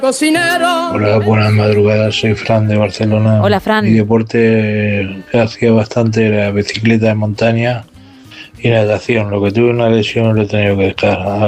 Cocinero. Hola, buenas madrugadas, soy Fran de Barcelona. Hola, Fran. Mi deporte que hacía bastante era bicicleta de montaña y natación. Lo que tuve una lesión lo he tenido que dejar.